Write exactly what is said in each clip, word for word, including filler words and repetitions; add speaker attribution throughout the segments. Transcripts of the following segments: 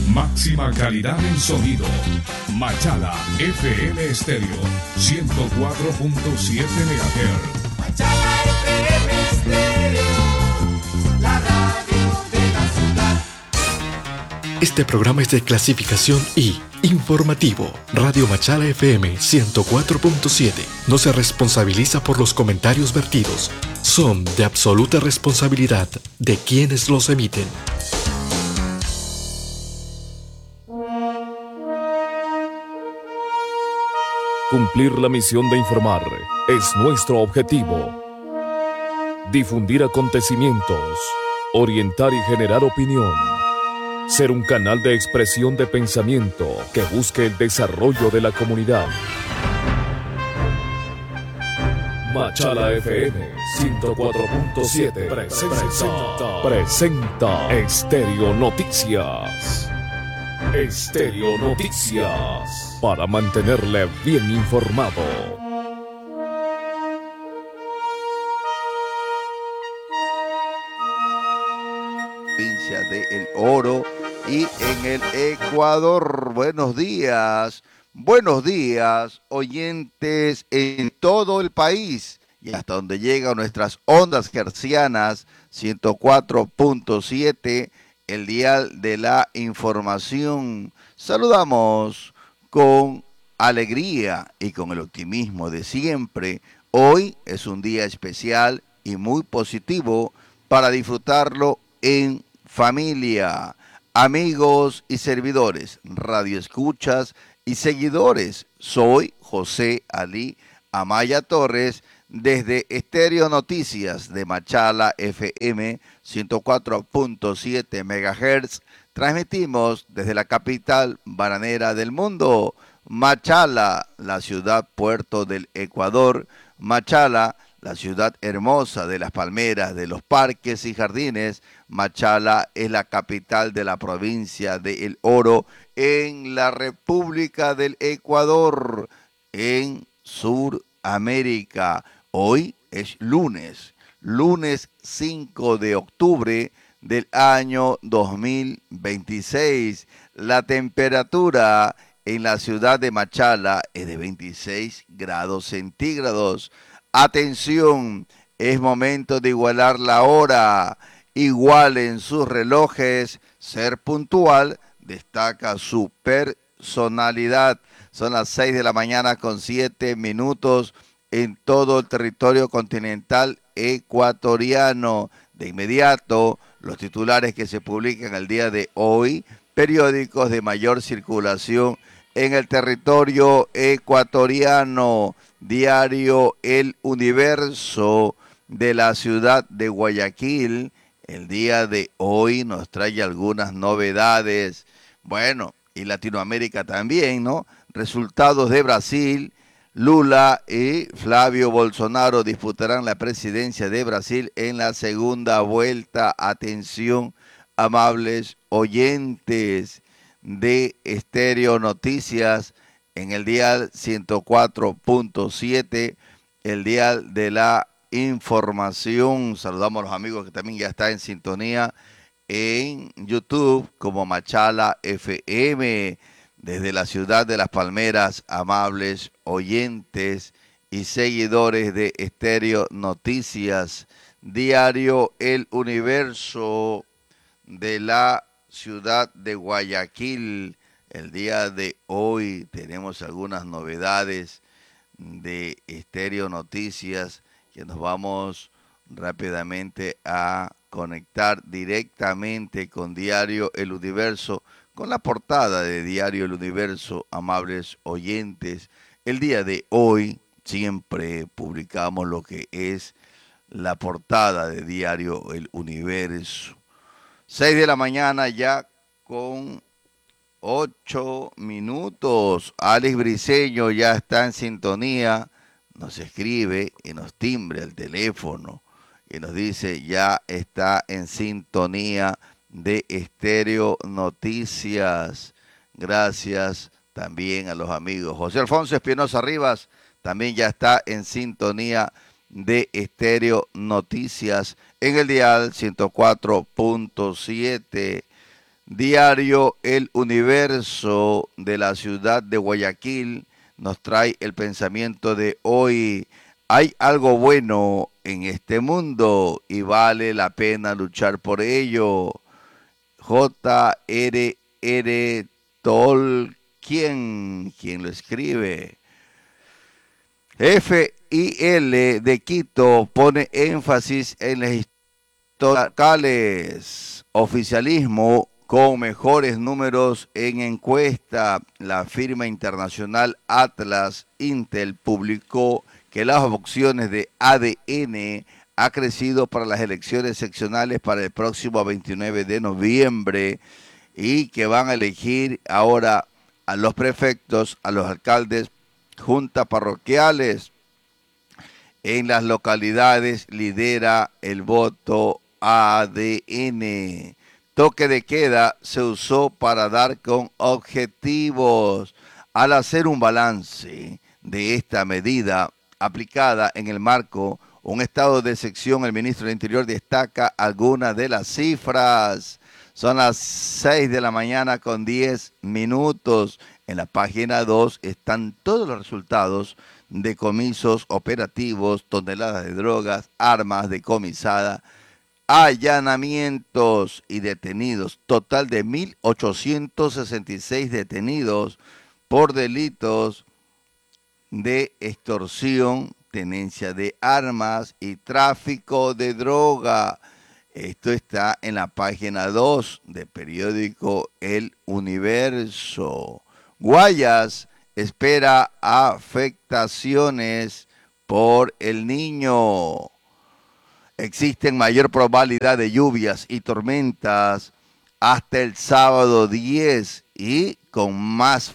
Speaker 1: Máxima calidad en sonido. Machala F M Estéreo ciento cuatro punto siete megahertz.
Speaker 2: Machala F M Estéreo, la radio de la ciudad.
Speaker 3: Este programa es de clasificación I, informativo. Radio Machala F M ciento cuatro punto siete no se responsabiliza por los comentarios vertidos. Son de absoluta responsabilidad de quienes los emiten.
Speaker 4: Cumplir la misión de informar es nuestro objetivo. Difundir acontecimientos, orientar y generar opinión. Ser un canal de expresión de pensamiento que busque el desarrollo de la comunidad. Machala F M ciento cuatro punto siete presenta, presenta Estéreo Noticias. Estéreo Noticias. Para mantenerle bien informado.
Speaker 5: Provincia de El Oro y en el Ecuador. Buenos días, buenos días, oyentes en todo el país y hasta donde llegan nuestras ondas hercianas ciento cuatro punto siete, el dial de la información. Saludamos con alegría y con el optimismo de siempre. Hoy es un día especial y muy positivo para disfrutarlo en familia. Amigos y servidores, radioescuchas y seguidores, soy José Ali Amaya Torres desde Estéreo Noticias de Machala F M ciento cuatro punto siete megahertz. Transmitimos desde la capital bananera del mundo, Machala, la ciudad puerto del Ecuador. Machala, la ciudad hermosa de las palmeras, de los parques y jardines. Machala es la capital de la provincia de El Oro en la República del Ecuador, en Sudamérica. Hoy es lunes, lunes cinco de octubre del año dos mil veintiséis. La temperatura en la ciudad de Machala es de veintiséis grados centígrados. Atención, es momento de igualar la hora. Igualen sus relojes. Ser puntual destaca su personalidad. Son las seis de la mañana con siete minutos en todo el territorio continental ecuatoriano. De inmediato, los titulares que se publican el día de hoy, periódicos de mayor circulación en el territorio ecuatoriano. Diario El Universo de la ciudad de Guayaquil, el día de hoy nos trae algunas novedades. Bueno, y Latinoamérica también, ¿no? Resultados de Brasil. Lula y Flavio Bolsonaro disputarán la presidencia de Brasil en la segunda vuelta. Atención, amables oyentes de Estéreo Noticias, en el dial ciento cuatro punto siete, el dial de la información. Saludamos a los amigos que también ya están en sintonía en YouTube como Machala F M. Desde la ciudad de Las Palmeras, amables oyentes y seguidores de Estéreo Noticias, diario El Universo de la ciudad de Guayaquil. El día de hoy tenemos algunas novedades de Estéreo Noticias que nos vamos rápidamente a conectar directamente con Diario El Universo, con la portada de Diario El Universo, amables oyentes. El día de hoy siempre publicamos lo que es la portada de Diario El Universo. Seis de la mañana ya con ocho minutos. Alex Briceño ya está en sintonía, nos escribe y nos timbra el teléfono y nos dice ya está en sintonía de Estéreo Noticias. Gracias también a los amigos. José Alfonso Espinosa Rivas también ya está en sintonía de Estéreo Noticias en el dial ciento cuatro punto siete. Diario El Universo de la ciudad de Guayaquil nos trae el pensamiento de hoy. Hay algo bueno en este mundo y vale la pena luchar por ello. J R R. Tolkien, quien lo escribe. F I L de Quito pone énfasis en las historias locales. Oficialismo con mejores números en encuesta. La firma internacional Atlas Intel publicó que las opciones de A D N ha crecido para las elecciones seccionales para el próximo veintinueve de noviembre y que van a elegir ahora a los prefectos, a los alcaldes, juntas parroquiales. En las localidades lidera el voto A D N. Toque de queda se usó para dar con objetivos. Al hacer un balance de esta medida aplicada en el marco un estado de excepción, el ministro del Interior destaca algunas de las cifras. Son las seis de la mañana con diez minutos. En la página dos están todos los resultados decomisos operativos, toneladas de drogas, armas decomisadas, allanamientos y detenidos. Total de mil ochocientos sesenta y seis detenidos por delitos de extorsión, tenencia de armas y tráfico de droga. Esto está en la página dos del periódico El Universo. Guayas espera afectaciones por el Niño. Existen mayor probabilidad de lluvias y tormentas hasta el sábado diez y con más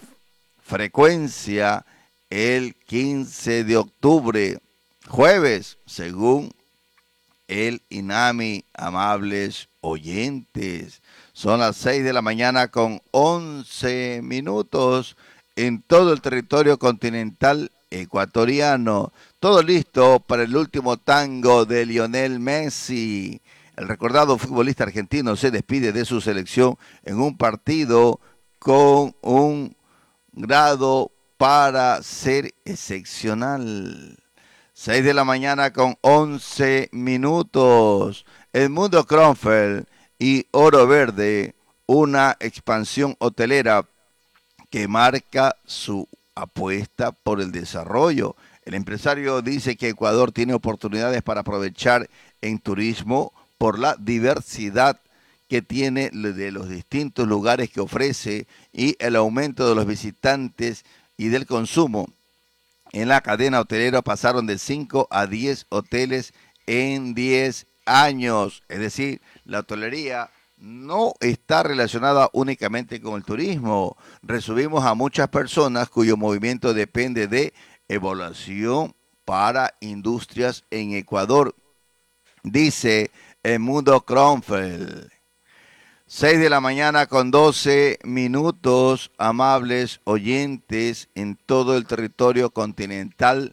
Speaker 5: frecuencia el quince de octubre, jueves, según el INAMI. Amables oyentes, son las seis de la mañana con once minutos en todo el territorio continental ecuatoriano. Todo listo para el último tango de Lionel Messi. El recordado futbolista argentino se despide de su selección en un partido con un grado para ser excepcional. seis de la mañana con once minutos. El Mundo Kronfeld y Oro Verde, una expansión hotelera que marca su apuesta por el desarrollo. El empresario dice que Ecuador tiene oportunidades para aprovechar en turismo por la diversidad que tiene de los distintos lugares que ofrece y el aumento de los visitantes y del consumo. En la cadena hotelera pasaron de cinco a diez hoteles en diez años. Es decir, la hotelería no está relacionada únicamente con el turismo. Recibimos a muchas personas cuyo movimiento depende de evaluación para industrias en Ecuador, dice el Mundo Kronfeld. seis de la mañana con doce minutos, amables oyentes en todo el territorio continental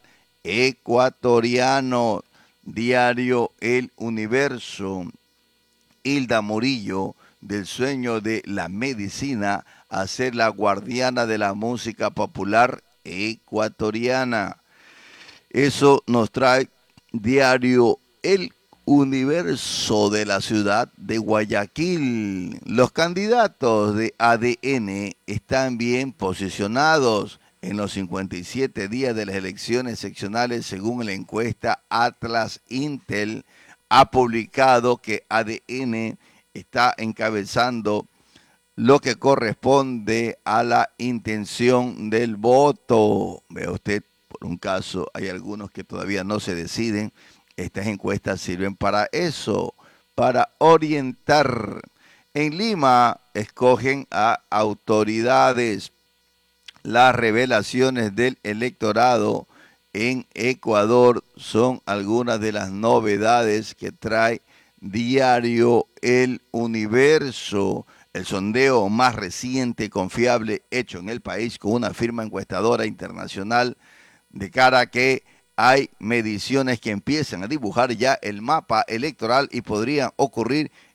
Speaker 5: ecuatoriano. Diario El Universo. Hilda Murillo, del sueño de la medicina a ser la guardiana de la música popular ecuatoriana. Eso nos trae Diario El Universo de la ciudad de Guayaquil. Los candidatos de A D N están bien posicionados en los cincuenta y siete días de las elecciones seccionales, según la encuesta Atlas Intel. Ha publicado que A D N está encabezando lo que corresponde a la intención del voto. Vea usted, por un caso, hay algunos que todavía no se deciden. Estas encuestas sirven para eso, para orientar. En Lima escogen a autoridades. Las revelaciones del electorado en Ecuador son algunas de las novedades que trae Diario El Universo. El sondeo más reciente y confiable hecho en el país con una firma encuestadora internacional de cara a que hay mediciones que empiezan a dibujar ya el mapa electoral y podrían ocurrir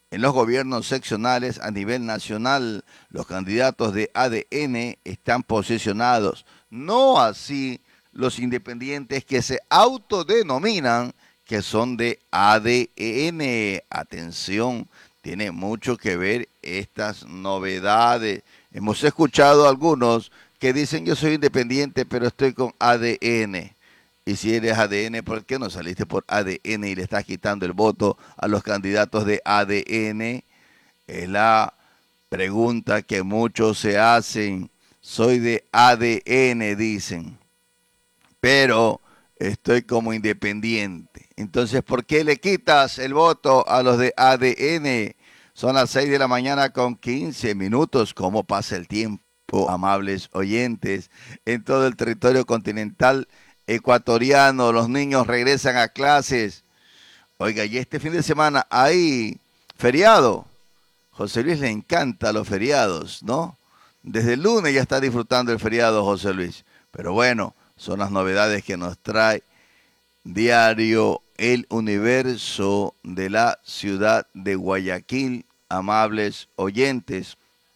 Speaker 5: En los gobiernos seccionales a nivel nacional, los candidatos de A D N están posesionados, no así los independientes que se autodenominan que son de A D N. Atención, tiene mucho que ver estas novedades. Hemos escuchado a algunos que dicen yo soy independiente pero estoy con A D N. Y si eres A D N, ¿por qué no saliste por A D N y le estás quitando el voto a los candidatos de A D N? Es la pregunta que muchos se hacen. Soy de A D N, dicen, pero estoy como independiente. Entonces, ¿por qué le quitas el voto a los de A D N? Son las seis de la mañana con quince minutos. ¿Cómo pasa el tiempo, amables oyentes? En todo el territorio continental ecuatoriano, los niños regresan a clases. Oiga, y este fin de semana hay feriado. José Luis le encanta los feriados, ¿no? Desde el lunes ya está disfrutando el feriado José Luis. Pero bueno, son las novedades que nos trae Diario El Universo de la ciudad de Guayaquil, amables oyentes,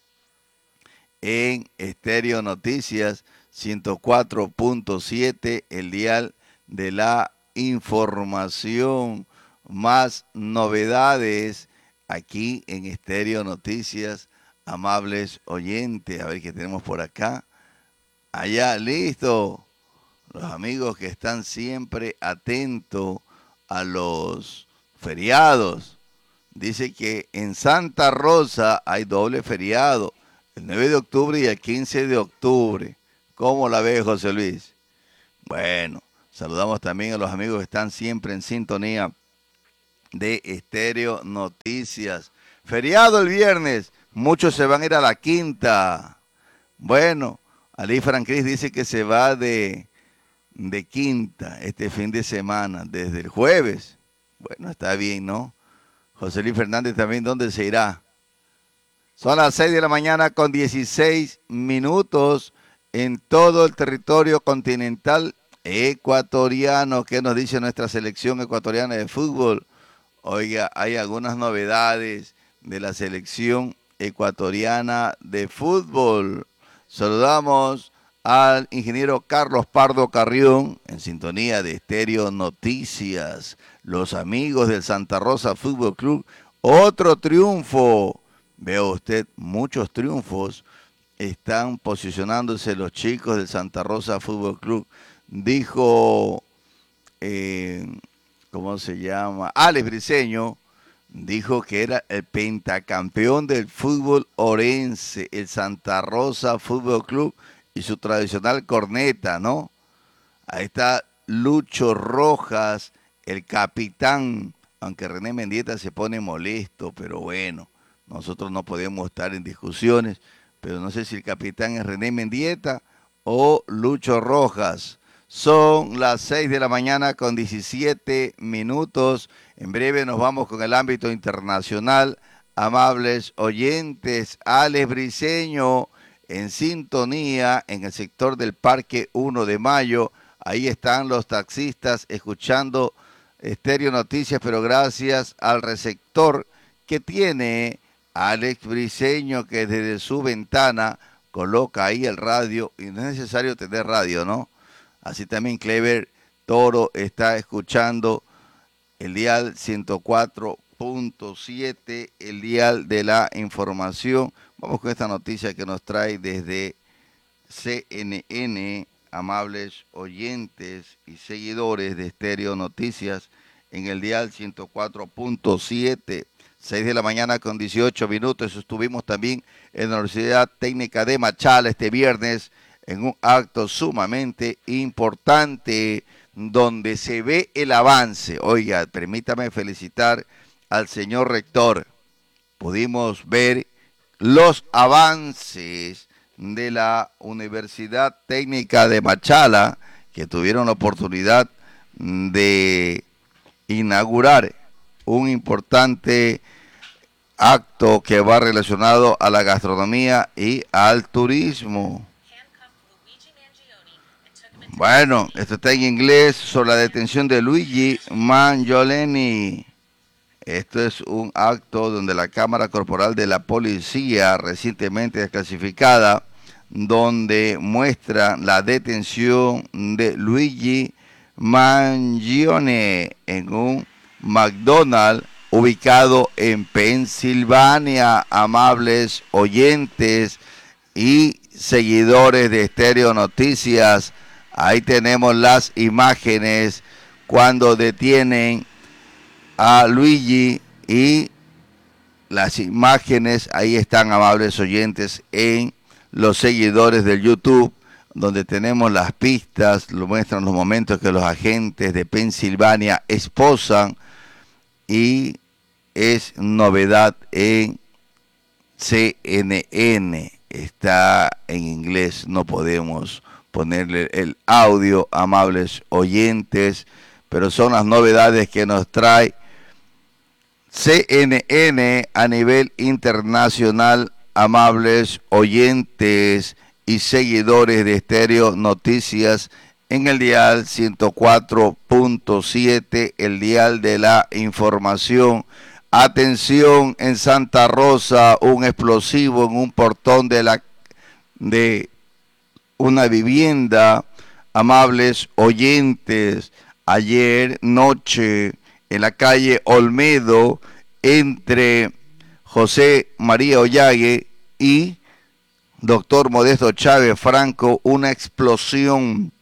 Speaker 5: en Estéreo Noticias ciento cuatro punto siete, el dial de la información. Más novedades aquí en Estéreo Noticias, amables oyentes. A ver qué tenemos por acá. Allá, listo. Los amigos que están siempre atentos a los feriados. Dice que en Santa Rosa hay doble feriado, el nueve de octubre y el quince de octubre. ¿Cómo la ve, José Luis? Bueno, saludamos también a los amigos que están siempre en sintonía de Estéreo Noticias. Feriado el viernes, muchos se van a ir a la quinta. Bueno, Ali Francris dice que se va de, de quinta este fin de semana, desde el jueves. Bueno, está bien, ¿no? José Luis Fernández también, ¿dónde se irá? Son las seis de la mañana con dieciséis minutos en todo el territorio continental ecuatoriano. ¿Qué nos dice nuestra selección ecuatoriana de fútbol? Oiga, hay algunas novedades de la selección ecuatoriana de fútbol. Saludamos al ingeniero Carlos Pardo Carrión en sintonía de Estéreo Noticias. Los amigos del Santa Rosa Fútbol Club, otro triunfo. Veo usted muchos triunfos. Están posicionándose los chicos del Santa Rosa Fútbol Club. Dijo, eh, ¿cómo se llama? Alex Briceño, dijo que era el pentacampeón del fútbol orense, el Santa Rosa Fútbol Club y su tradicional corneta, ¿no? Ahí está Lucho Rojas, el capitán, aunque René Mendieta se pone molesto, pero bueno, nosotros no podemos estar en discusiones, pero no sé si el capitán es René Mendieta o Lucho Rojas. Son las seis de la mañana con diecisiete minutos. En breve nos vamos con el ámbito internacional. Amables oyentes, Alex Briceño en sintonía en el sector del Parque uno de Mayo. Ahí están los taxistas escuchando Estéreo Noticias, pero gracias al receptor que tiene Alex Briceño, que desde su ventana coloca ahí el radio, y no es necesario tener radio, ¿no? Así también Clever Toro está escuchando el dial ciento cuatro punto siete, el dial de la información. Vamos con esta noticia que nos trae desde C N N, amables oyentes y seguidores de Estéreo Noticias, en el dial ciento cuatro punto siete. seis de la mañana con dieciocho minutos. Estuvimos también en la Universidad Técnica de Machala este viernes en un acto sumamente importante donde se ve el avance. Oiga, permítame felicitar al señor rector. Pudimos ver los avances de la Universidad Técnica de Machala, que tuvieron la oportunidad de inaugurar un importante acto que va relacionado a la gastronomía y al turismo. Bueno, esto está en inglés sobre la detención de Luigi Mangioleni. Esto es un acto donde la Cámara Corporal de la Policía, recientemente desclasificada, donde muestra la detención de Luigi Mangione en un McDonald's ubicado en Pensilvania. Amables oyentes y seguidores de Estéreo Noticias, ahí tenemos las imágenes cuando detienen a Luigi, y las imágenes ahí están, amables oyentes, en los seguidores del YouTube, donde tenemos las pistas, lo muestran los momentos que los agentes de Pensilvania esposan, y es novedad en C N N, está en inglés, no podemos ponerle el audio, amables oyentes, pero son las novedades que nos trae C N N a nivel internacional, amables oyentes y seguidores de Estéreo Noticias, en el dial ciento cuatro punto siete, el dial de la información. Atención, en Santa Rosa, un explosivo en un portón de la de una vivienda, amables oyentes, ayer noche en la calle Olmedo, entre José María Ollague y Doctor Modesto Chávez Franco, una explosión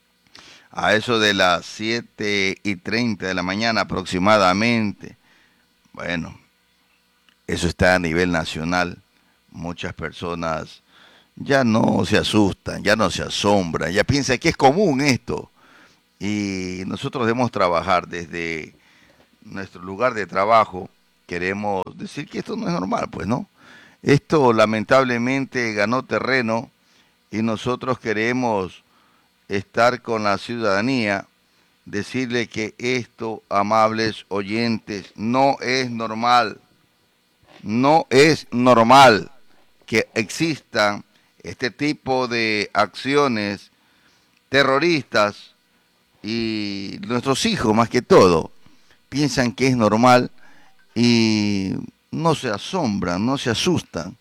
Speaker 5: a eso de las siete y treinta de la mañana aproximadamente. Bueno, eso está a nivel nacional. Muchas personas ya no se asustan, ya no se asombran, ya piensan que es común esto. Y nosotros debemos trabajar desde nuestro lugar de trabajo. Queremos decir que esto no es normal, pues no. Esto lamentablemente ganó terreno y nosotros queremos estar con la ciudadanía, decirle que esto, amables oyentes, no es normal. No es normal que existan este tipo de acciones terroristas, y nuestros hijos más que todo piensan que es normal y no se asombran, no se asustan,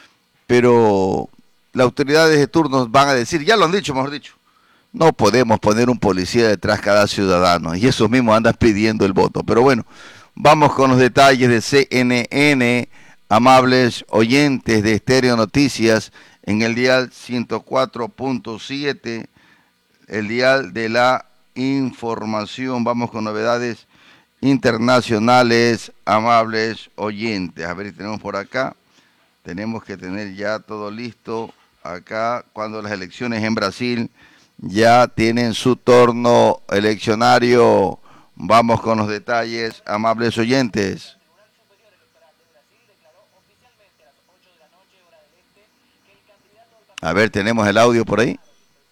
Speaker 5: pero las autoridades de turno van a decir, ya lo han dicho, mejor dicho, no podemos poner un policía detrás de cada ciudadano, y esos mismos andan pidiendo el voto. Pero bueno, vamos con los detalles de C N N, amables oyentes de Estéreo Noticias, en el dial ciento cuatro punto siete, el dial de la información. Vamos con novedades internacionales, amables oyentes. A ver si tenemos por acá. Tenemos que tener ya todo listo acá cuando las elecciones en Brasil ya tienen su torno eleccionario. Vamos con los detalles, amables oyentes. A ver, ¿tenemos el audio por ahí?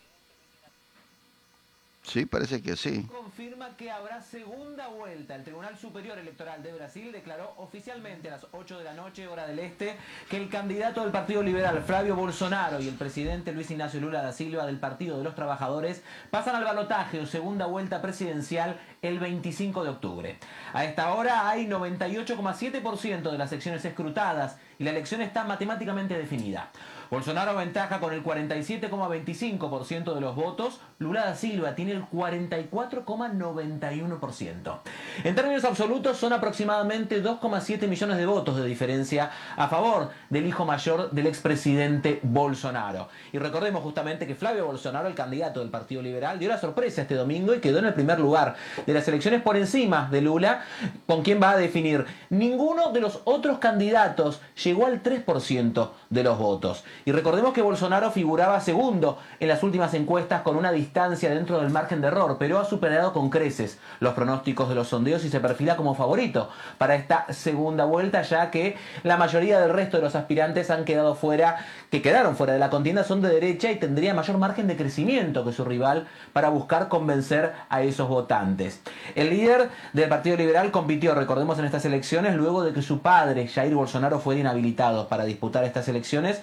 Speaker 5: Sí, parece que sí.
Speaker 6: Confirma que habrá segunda vuelta. El Tribunal Superior Electoral de Brasil declaró oficialmente a las ocho de la noche, hora del este, que el candidato del Partido Liberal, Flavio Bolsonaro, y el presidente Luis Ignacio Lula da Silva, del Partido de los Trabajadores, pasan al balotaje o segunda vuelta presidencial el veinticinco de octubre. A esta hora hay noventa y ocho coma siete por ciento de las secciones escrutadas y la elección está matemáticamente definida. Bolsonaro aventaja con el cuarenta y siete coma veinticinco por ciento de los votos, Lula da Silva tiene el cuarenta y cuatro coma noventa y uno por ciento. En términos absolutos son aproximadamente dos coma siete millones de votos de diferencia a favor del hijo mayor del expresidente Bolsonaro. Y recordemos justamente que Flavio Bolsonaro, el candidato del Partido Liberal, dio la sorpresa este domingo y quedó en el primer lugar de las elecciones por encima de Lula, con quien va a definir. Ninguno de los otros candidatos llegó al tres por ciento de los votos. Y recordemos que Bolsonaro figuraba segundo en las últimas encuestas con una distancia dentro del margen de error, pero ha superado con creces los pronósticos de los sondeos y se perfila como favorito para esta segunda vuelta, ya que la mayoría del resto de los aspirantes han quedado fuera, que quedaron fuera de la contienda, son de derecha y tendría mayor margen de crecimiento que su rival para buscar convencer a esos votantes. El líder del Partido Liberal compitió, recordemos, en estas elecciones luego de que su padre, Jair Bolsonaro, fuera inhabilitado para disputar estas elecciones, luego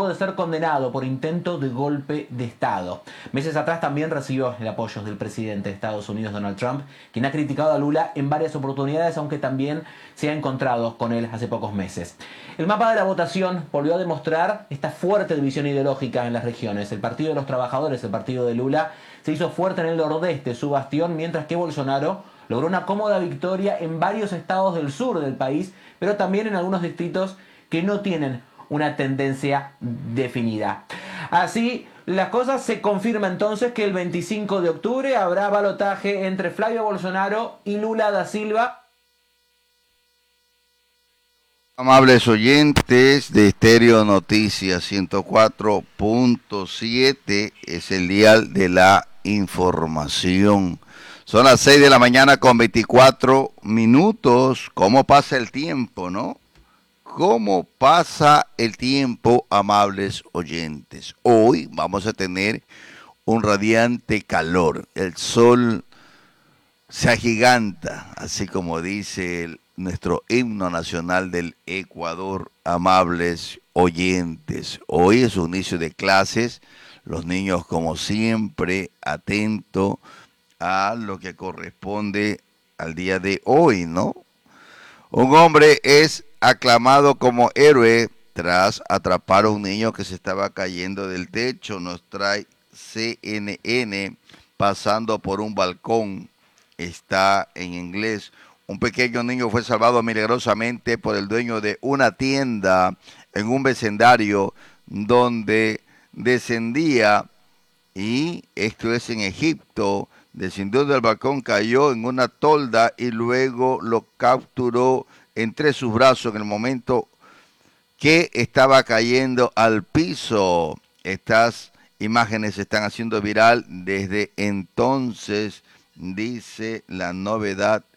Speaker 6: luego de ser condenado por intento de golpe de Estado. Meses atrás también recibió el apoyo del presidente de Estados Unidos, Donald Trump, quien ha criticado a Lula en varias oportunidades, aunque también se ha encontrado con él hace pocos meses. El mapa de la votación volvió a demostrar esta fuerte división ideológica en las regiones. El Partido de los Trabajadores, el partido de Lula, se hizo fuerte en el nordeste, su bastión, mientras que Bolsonaro logró una cómoda victoria en varios estados del sur del país, pero también en algunos distritos que no tienen una tendencia definida. Así las cosas, se confirma entonces que el veinticinco de octubre habrá balotaje entre Flavio Bolsonaro y Lula da Silva.
Speaker 5: Amables oyentes de Estéreo Noticias ciento cuatro punto siete, es el dial de la información. Son las seis de la mañana con veinticuatro minutos. ¿Cómo pasa el tiempo, no? ¿Cómo pasa el tiempo, amables oyentes? Hoy vamos a tener un radiante calor. El sol se agiganta, así como dice el, nuestro himno nacional del Ecuador, amables oyentes. Hoy es un inicio de clases. Los niños, como siempre, atentos a lo que corresponde al día de hoy, ¿no? Un hombre es aclamado como héroe tras atrapar a un niño que se estaba cayendo del techo. Nos trae C N N. Pasando por un balcón, está en inglés. Un pequeño niño fue salvado milagrosamente por el dueño de una tienda en un vecindario donde descendía, y esto es en Egipto. Descendió del balcón, cayó en una tolda y luego lo capturó entre sus brazos en el momento que estaba cayendo al piso. Estas imágenes se están haciendo viral desde entonces, dice la novedad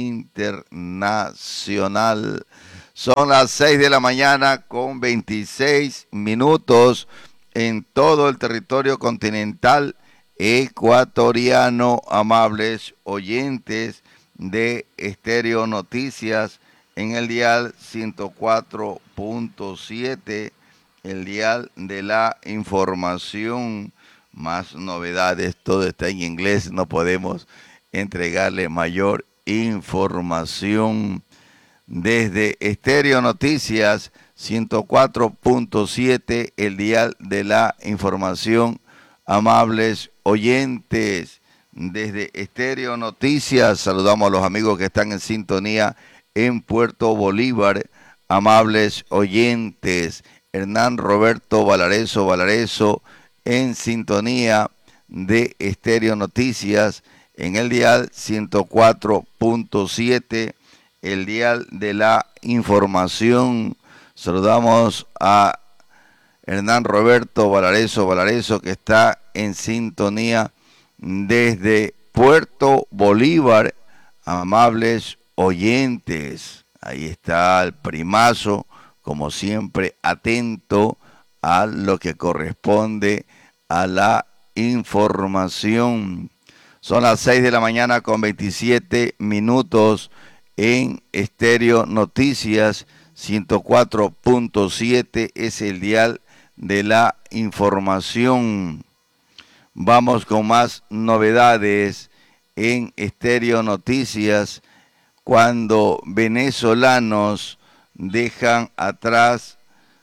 Speaker 5: internacional. Son las seis de la mañana con veintiséis minutos en todo el territorio continental ecuatoriano, amables oyentes de Estéreo Noticias en el dial ciento cuatro punto siete, el dial de la información. Más novedades, todo está en inglés, no podemos entregarle mayor información. Desde Estéreo Noticias ciento cuatro punto siete, el dial de la información, amables oyentes. Desde Estéreo Noticias saludamos a los amigos que están en sintonía en Puerto Bolívar, amables oyentes. Hernán Roberto Valareso Valareso en sintonía de Estéreo Noticias en el dial ciento cuatro punto siete, el dial de la información. Saludamos a Hernán Roberto Valareso Valareso, que está en sintonía desde Puerto Bolívar, amables oyentes. Ahí está el primazo, como siempre, atento a lo que corresponde a la información. Son las seis de la mañana con veintisiete minutos en Estéreo Noticias ciento cuatro punto siete, es el dial de la información. Vamos con más novedades en Estéreo Noticias. Cuando venezolanos dejan atrás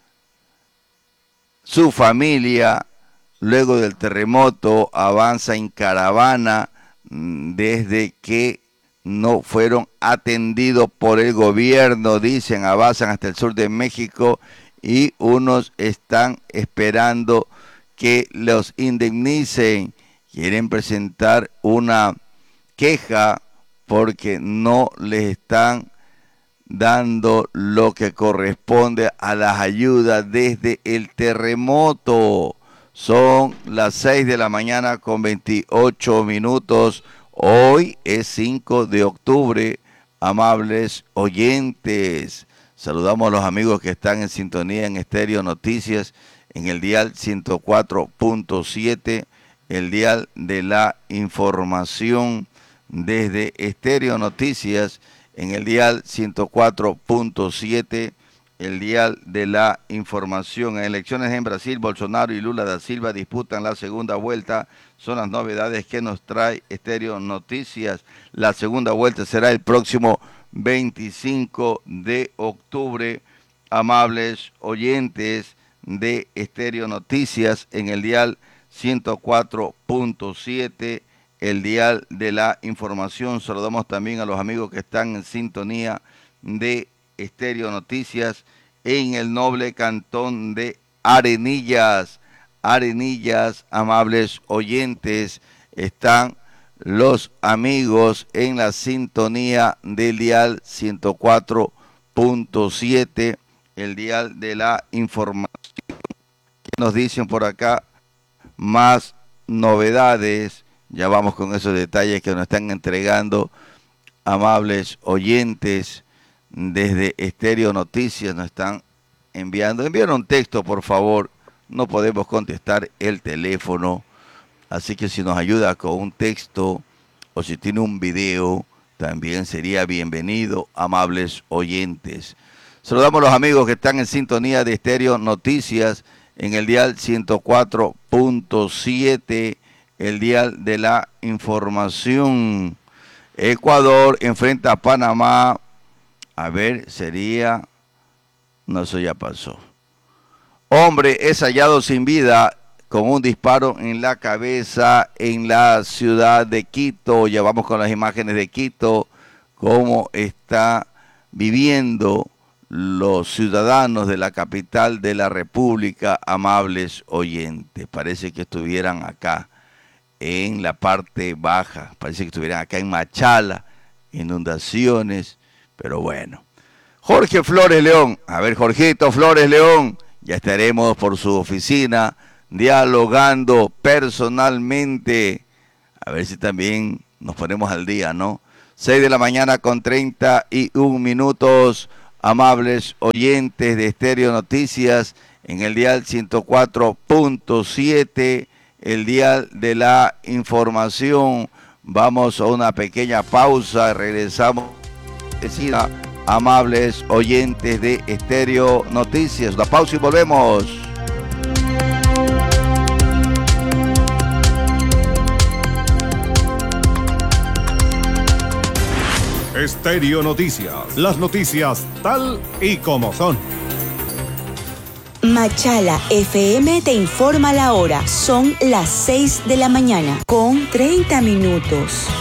Speaker 5: su familia luego del terremoto, avanza en caravana desde que no fueron atendidos por el gobierno, dicen, avanzan hasta el sur de México y unos están esperando que los indemnicen. Quieren presentar una queja porque no les están dando lo que corresponde a las ayudas desde el terremoto. Son las seis de la mañana con veintiocho minutos. Hoy es cinco de octubre, amables oyentes. Saludamos a los amigos que están en sintonía en Estéreo Noticias en el dial ciento cuatro punto siete, el dial de la información. Desde Estéreo Noticias en el dial ciento cuatro punto siete, el dial de la información. En elecciones en Brasil, Bolsonaro y Lula da Silva disputan la segunda vuelta. Son las novedades que nos trae Estéreo Noticias. La segunda vuelta será el próximo veinticinco de octubre. Amables oyentes de Estéreo Noticias, en el dial ciento cuatro punto siete, el dial de la información. Saludamos también a los amigos que están en sintonía de Estéreo Noticias en el noble cantón de Arenillas. Arenillas, amables oyentes, están los amigos en la sintonía del dial ciento cuatro punto siete, el dial de la información. ¿Qué nos dicen por acá? Más novedades. Ya vamos con esos detalles que nos están entregando amables oyentes desde Estéreo Noticias. Nos están enviando. Envíanos un texto, por favor. No podemos contestar el teléfono. Así que si nos ayuda con un texto o si tiene un video, también sería bienvenido, amables oyentes. Saludamos a los amigos que están en sintonía de Estéreo Noticias en el dial ciento cuatro punto siete, el dial de la información. Ecuador enfrenta a Panamá. A ver, sería... No, eso ya pasó. Hombre es hallado sin vida con un disparo en la cabeza en la ciudad de Quito. Ya vamos con las imágenes de Quito, cómo está viviendo los ciudadanos de la capital de la República, amables oyentes. Parece que estuvieran acá en la parte baja, parece que estuvieran acá en Machala, inundaciones, pero bueno. Jorge Flores León, a ver, Jorgito Flores León, ya estaremos por su oficina dialogando personalmente, a ver si también nos ponemos al día, ¿no? seis de la mañana con treinta y un minutos, amables oyentes de Estéreo Noticias, en el dial ciento cuatro punto siete, el dial de la información. Vamos a una pequeña pausa, regresamos. Decida, amables oyentes de Estéreo Noticias, la pausa y volvemos.
Speaker 7: Estéreo Noticias, las noticias tal y como son.
Speaker 8: Machala F M te informa la hora. Son las seis de la mañana con treinta minutos.